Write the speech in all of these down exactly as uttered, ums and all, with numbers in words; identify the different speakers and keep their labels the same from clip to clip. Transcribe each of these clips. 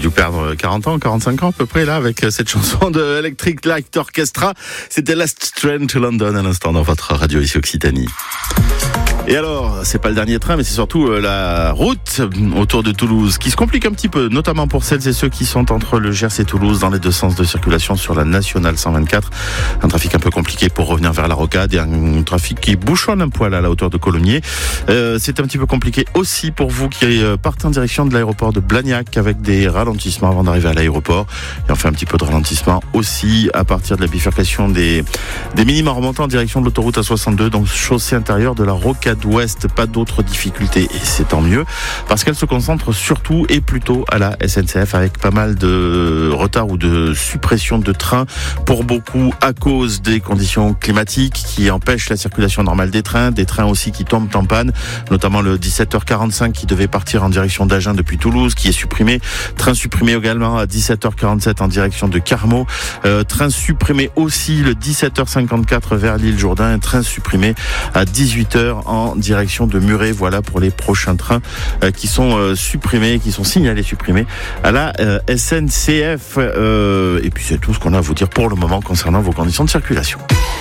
Speaker 1: dû perdre quarante ans, quarante-cinq ans à peu près là avec cette chanson de Electric Light Orchestra. C'était Last Train to London à l'instant dans votre radio ici Occitanie. Et alors, c'est pas le dernier train, mais c'est surtout la route autour de Toulouse qui se complique un petit peu, notamment pour celles et ceux qui sont entre le Gers et Toulouse dans les deux sens de circulation sur la nationale cent vingt-quatre. Un trafic un peu compliqué pour revenir vers la Rocade et un trafic qui bouchonne un poil à la hauteur de Colomiers. Euh, c'est un petit peu compliqué aussi pour vous qui partez en direction de l'aéroport de Blagnac avec des ralentissements avant d'arriver à l'aéroport. Et on fait un petit peu de ralentissement aussi à partir de la bifurcation des, des minimes en remontant en direction de l'autoroute A soixante-deux, donc chaussée intérieure de la Rocade Ouest. Pas d'autres difficultés et c'est tant mieux parce qu'elle se concentre surtout et plutôt à la S N C F avec pas mal de retard ou de suppression de trains pour beaucoup à cause des conditions climatiques qui empêchent la circulation normale des trains, des trains aussi qui tombent en panne, notamment le dix-sept heures quarante-cinq qui devait partir en direction d'Agen depuis Toulouse qui est supprimé, train supprimé également à dix-sept heures quarante-sept en direction de Carmaux, euh, train supprimé aussi le dix-sept heures cinquante-quatre vers l'île Jourdain, train supprimé à dix-huit heures en en direction de Muret. Voilà pour les prochains trains euh, qui sont euh, supprimés, qui sont signalés supprimés à la euh, S N C F. Euh, et puis c'est tout ce qu'on a à vous dire pour le moment concernant vos conditions de circulation.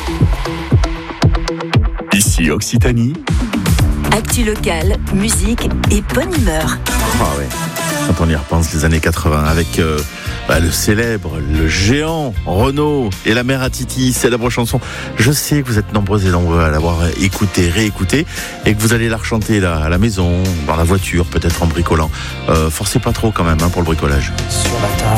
Speaker 2: Ici Occitanie.
Speaker 3: Actu locale, musique et bonne humeur.
Speaker 1: Ah ouais. Quand on y repense, les années quatre-vingts, avec euh, bah, le célèbre, le géant Renaud et la mère à Titi, célèbre chanson. Je sais que vous êtes nombreux et nombreux à l'avoir écoutée, réécoutée, et que vous allez la rechanter là, à la maison, dans la voiture, peut-être en bricolant. Euh, forcez pas trop quand même hein, pour le bricolage.
Speaker 4: Sur la table.